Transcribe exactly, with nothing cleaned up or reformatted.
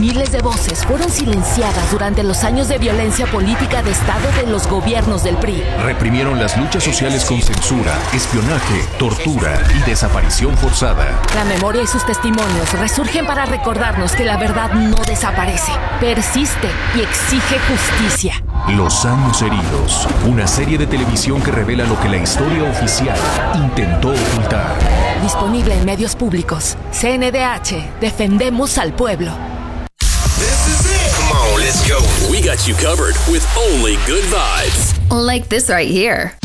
Miles de voces fueron silenciadas durante los años de violencia política de Estado de los gobiernos del P R I. Reprimieron las luchas sociales con censura, espionaje, tortura y desaparición forzada. La memoria y sus testimonios resurgen para recordarnos que la verdad no desaparece, persiste y exige justicia. Los años heridos, una serie de televisión que revela lo que la historia oficial intentó ocultar. Disponible en medios públicos. C N D H, defendemos al pueblo. This is it. Come on, let's go. We got you covered with only good vibes. Like this right here.